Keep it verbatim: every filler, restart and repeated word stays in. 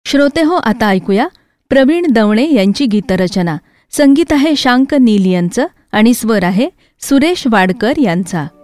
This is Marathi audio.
श्रोते हो, आता ऐकूया प्रवीण दवणे यांची गीतरचना. संगीत आहे शांक नील यांचं आणि स्वर आहे सुरेश वाडकर यांचा.